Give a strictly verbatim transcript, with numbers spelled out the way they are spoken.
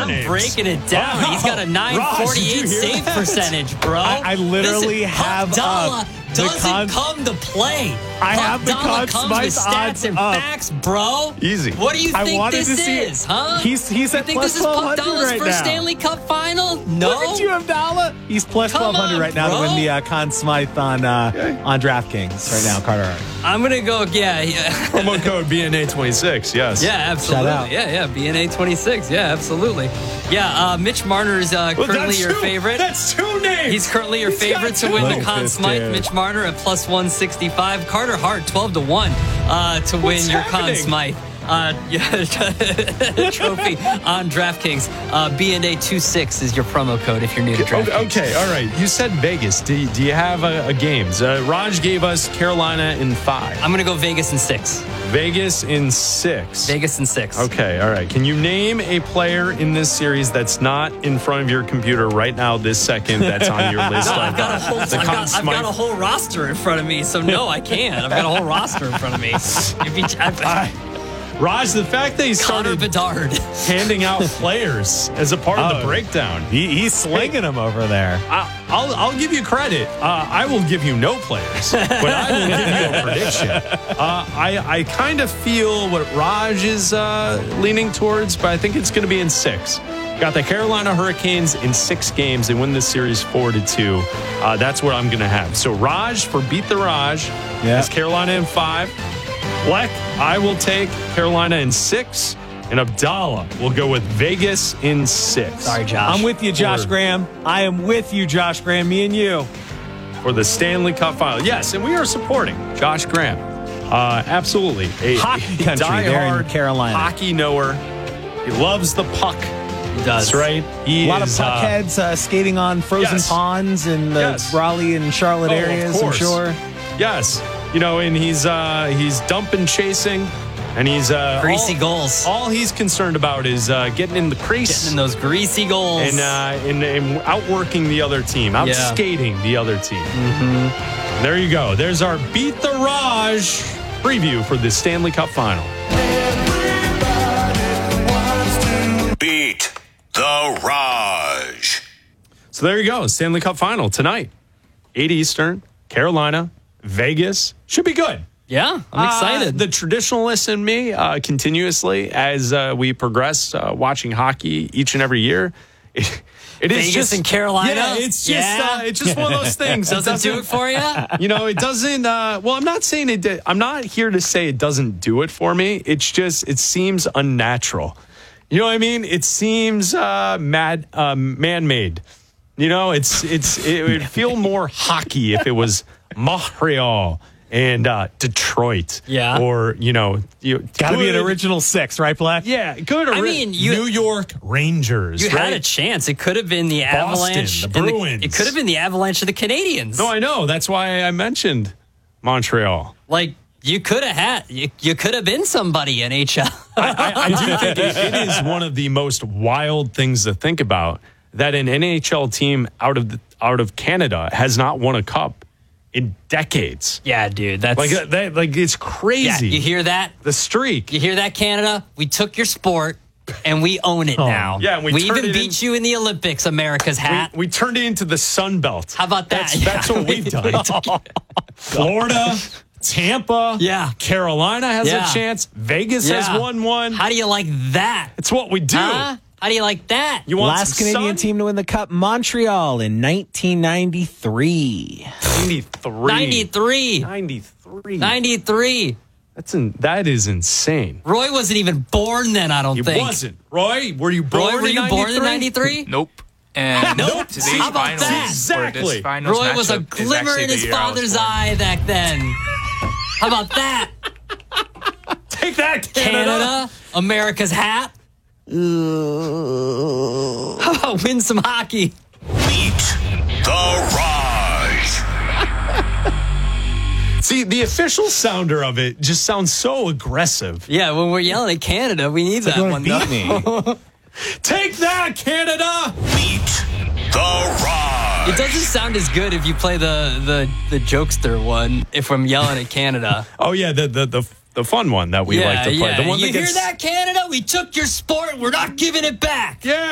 I'm names. breaking it down. Oh, He's got a nine forty-eight save that? percentage, bro. I, I literally Listen, have Abdallah uh, doesn't con- come to play. I have the Abdallah Conn comes Smythe with stats odds and up. facts, bro. Easy. What do you I think wanted this to see it. is, huh? He's he's you at think plus this is twelve hundred Abdallah's right first now. Stanley Cup final? No. Look at you, Abdallah. He's plus Come twelve hundred on, right now bro. to win the uh, Conn Smythe on uh, Okay. on DraftKings right now, Carter Hart. I'm gonna go. Yeah, yeah. Promo code B N A twenty-six. Yes. Yeah, absolutely. out. Yeah, yeah. B N A twenty-six. Yeah, absolutely. Yeah, uh, Mitch Marner is uh, Well, currently that's your two- favorite. That's two names. He's currently your He's favorite got to two. win Look the at Conn this Smythe. dude. Mitch Marner at plus one sixty-five. Carter Hart twelve to one uh, to What's win your Conn happening? Smythe. Uh, yeah, trophy on DraftKings. Uh, B N A twenty-six is your promo code if you're new to DraftKings. Okay, okay, all right. You said Vegas. Do you, do you have a, a games? Uh, Raj gave us Carolina in five. I'm gonna go Vegas in six. Vegas in six. Vegas in six. Okay, all right. Can you name a player in this series that's not in front of your computer right now, this second, that's on your list? No, of, I've got a uh, whole. I've the got, Conn I've Smythe? got a whole roster in front of me, so no, I can't. I've got a whole roster in front of me. If you, I've, Raj, the fact that he Connor started Bedard. handing out players as a part of Oh. the breakdown. He, he's slinging them over there. I, I'll, I'll give you credit. Uh, I will give you no players, but I will give you a prediction. Uh, I, I kind of feel what Raj is uh, leaning towards, but I think it's going to be in six. Got the Carolina Hurricanes in six games. They win this series four to two. Uh, that's what I'm going to have. So Raj for Beat the Raj Yeah. is Carolina in five. Black, I will take Carolina in six. And Abdallah will go with Vegas in six. Sorry, Josh. I'm with you, Josh Or- Graham. I am with you, Josh Graham. Me and you. For the Stanley Cup final. Yes, and we are supporting Josh Graham. Uh, absolutely. A, Hockey a country there in diehard Carolina. hockey knower. He loves the puck. He does. That's right. He A lot is, of puckheads uh, skating on frozen yes. ponds in the Yes. Raleigh and Charlotte Oh, of areas, I'm course. sure. Uh, yes. You know, and he's uh, he's dumping, chasing, and he's uh, Greasy all, goals. All he's concerned about is uh, getting in the crease. Getting in those greasy goals. and, uh, and, and outworking the other team, out Yeah. skating the other team. Mm-hmm. There you go. There's our Beat the Raj preview for the Stanley Cup final. Beat the Raj. So there you go. Stanley Cup final tonight. eight Eastern, Carolina, Vegas. Should be good. yeah, I'm excited. Uh, the traditionalist in me uh, continuously as uh, we progress uh, watching hockey each and every year. It, it is Vegas just and Carolina? Yeah, it's just Yeah. uh, it's just one of those things. It Doesn't do it for you? You know, it doesn't. Uh, well, I'm not saying it. Did, I'm not here to say it doesn't do it for me. It's just it seems unnatural. You know what I mean? It seems uh, mad, um, man-made. You know, it's it's it would feel more hockey if it was Montreal and uh, Detroit. Yeah. Or you know, you Got to be an good- original six, right, Black? Yeah, good. I ori- mean, you- New York Rangers. You right? had a chance. It could have been the Avalanche. the and the- Bruins. it could have been the Avalanche of the Canadians. No, I know. That's why I mentioned Montreal. like, you could have had, you, you could have been somebody in H L. I, I, I do think it, it is one of the most wild things to think about that an N H L team out of the, out of Canada has not won a cup in decades. Yeah, dude. That's Like uh, that, like it's yeah, crazy. you hear that? the streak. You hear that, Canada? We took your sport and we own it now. Yeah, and we we turned even it beat in- you in the Olympics, America's hat. We, we turned it into the Sun Belt. How about that? That's, that's Yeah. what we've done. Florida, Tampa, Yeah. Carolina has Yeah. a chance. Vegas Yeah. has won one. How do you like that? It's what we do. Huh? How do you like that? You want Last some Canadian sun? team to win the Cup, Montreal in nineteen ninety-three. ninety-three. ninety-three. ninety-three. ninety-three. That's in, that is insane. Roy wasn't even born then, I don't He think. wasn't. Roy, were you born Roy, were in you born in ninety-three? ninety-three? Nope. And Nope. today's How about finals, that? or Exactly. this finals Roy was a matchup is glimmer actually in the his year I was father's born. eye back then. How about that? Take that, Canada. Canada, America's hat. How about win some hockey? Beat the Raj. See, the official sounder of it just sounds so aggressive. Yeah, when we're yelling at Canada, we need that Don't one. beat though. me. Take that, Canada. Beat the Raj. It doesn't sound as good if you play the the the jokester one. If I'm yelling at Canada, Oh yeah, the the the, the fun one that we yeah, like to play. yeah. The one you that gets hear that, Canada? We took your sport. We're not giving it back. Yeah.